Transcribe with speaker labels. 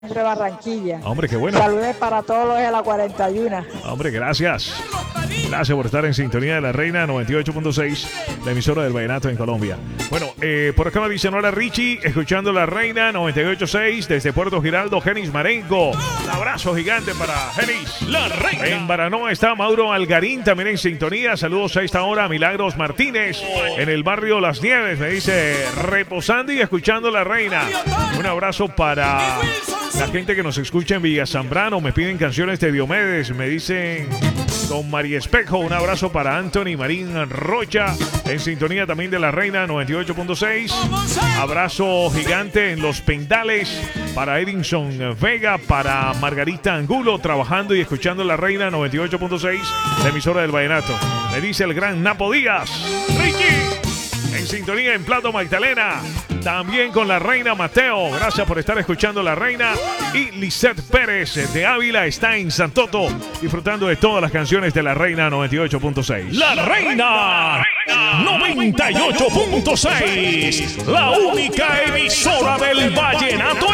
Speaker 1: de Barranquilla.
Speaker 2: Hombre, qué bueno.
Speaker 1: Saludos para todos los de la 41.
Speaker 2: Hombre, gracias. Gracias por estar en sintonía de la Reina 98.6, la emisora del vallenato en Colombia. Bueno, por acá me dice Nora Richie, escuchando la Reina 98.6 desde Puerto Giraldo, Genis Marengo. Un abrazo gigante para Genis. La Reina. En Baranoa está Mauro Algarín, también en sintonía. Saludos a esta hora a Milagros Martínez. En el barrio Las Nieves, me dice, reposando y escuchando la Reina. Un abrazo para la gente que nos escucha en Villa Zambrano. Me piden canciones de Diomedes, me dicen Don María Espejo. Un abrazo para Anthony Marín Rocha, en sintonía también de la Reina 98.6. Abrazo gigante en Los Pendales para Edinson Vega, para Margarita Angulo, trabajando y escuchando la Reina 98.6, la emisora del vallenato. Me dice el gran Napo Díaz. Ricky, en sintonía en Plato Magdalena, también con la Reina Mateo. Gracias por estar escuchando la Reina. Y Lisette Pérez de Ávila está en Santoto, disfrutando de todas las canciones de la Reina 98.6.
Speaker 3: La Reina 98.6, la única emisora del vallenato